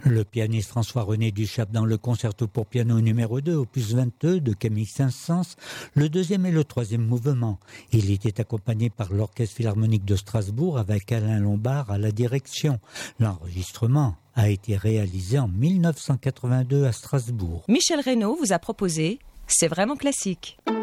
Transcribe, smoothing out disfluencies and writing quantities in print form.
Le pianiste François-René Duchappe dans le concerto pour piano numéro 2, opus 22 de Camille Saint-Saëns, le deuxième et le troisième mouvement. Il était accompagné par l'Orchestre Philharmonique de Strasbourg avec Alain Lombard à la direction. L'enregistrement a été réalisé en 1982 à Strasbourg. Michel Reynaud vous a proposé C'est vraiment classique.